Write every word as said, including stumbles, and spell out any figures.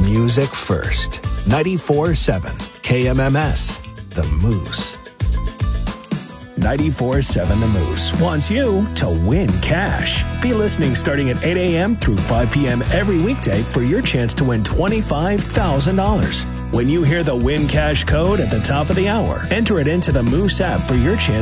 music first. ninety-four seven K M M S, The Moose. ninety-four seven The Moose wants you to win cash. Be listening starting at eight a.m. through five p.m. every weekday for your chance to win twenty-five thousand dollars. When you hear the Win Cash code at the top of the hour, enter it into the Moose app for your chance